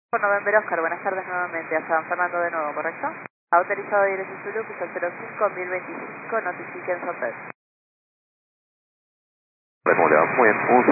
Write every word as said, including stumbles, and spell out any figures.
Por November Oscar, buenas tardes nuevamente, a San Fernando de nuevo, ¿correcto? Autorizado de dirección Zulu, piso cero cinco mil veinticinco, notifiquen Sopet. ¿Cómo le va? Muy bien, un